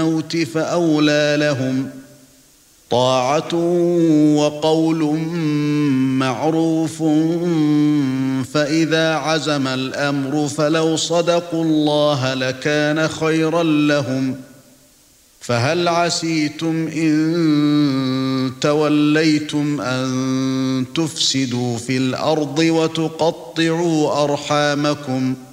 الموت فأولى لهم طاعة وقول معروف فإذا عزم الأمر فلو صدقوا الله لكان خيرا لهم فهل عسيتم إن توليتم أن تفسدوا في الأرض وتقطعوا أرحامكم